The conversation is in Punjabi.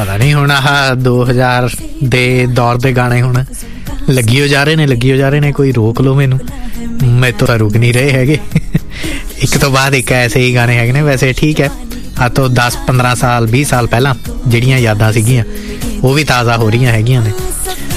ਪਤਾ ਨਹੀਂ ਹੁਣ ਆਹ 2000 ਦੇ ਦੌਰ ਦੇ ਗਾਣੇ ਹੁਣ ਲੱਗੀ ਹੋ ਜਾ ਰਹੇ ਨੇ ਕੋਈ ਰੋਕ ਲਓ ਮੈਨੂੰ, ਮੈਂ ਤਾਂ ਰੁਕ ਨਹੀਂ ਰਹੇ ਹੈਗੇ। ਇੱਕ ਤੋਂ ਬਾਅਦ ਇੱਕ ਐਸੇ ਹੀ ਗਾਣੇ ਹੈਗੇ ਨੇ। ਵੈਸੇ ਠੀਕ ਹੈ, ਆ ਤੋਂ 10-15 ਸਾਲ 20 ਸਾਲ ਪਹਿਲਾਂ ਜਿਹੜੀਆਂ ਯਾਦਾਂ ਸੀਗੀਆਂ ਉਹ ਵੀ ਤਾਜ਼ਾ ਹੋ ਰਹੀਆਂ ਹੈਗੀਆਂ ਨੇ।